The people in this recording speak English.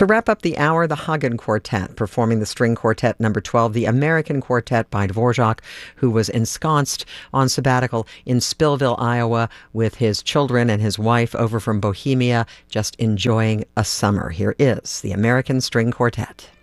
To wrap up the hour, the Hagen Quartet performing the string quartet number 12, the American Quartet by Dvorak, who was ensconced on sabbatical in Spillville, Iowa, with his children and his wife over from Bohemia, just enjoying a summer. Here is the American String Quartet.